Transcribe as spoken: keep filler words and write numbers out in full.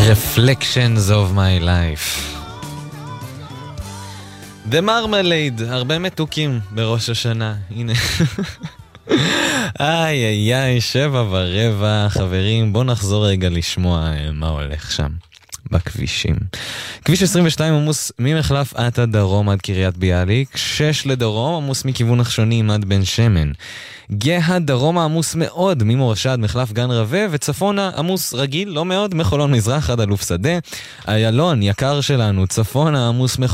Reflections of my life. The Marmalade, הרבה מתוקים בראש השנה, הנה. איי איי איי, שבע ורבע, חברים, בוא נחזור רגע לשמוע מה הולך שם בכבישים. כביש עשרים ושתיים עמוס ממחלף עטה דרום עד קריית ביאליק, שש לדרום עמוס מכיוון נחשונים עד בן שמן. גאה דרום עמוס מאוד ממורשה עד מחלף גן רווה, וצפונה עמוס רגיל לא מאוד מחולון מזרח עד אלוף שדה. איילון יקר שלנו, צפונה עמוס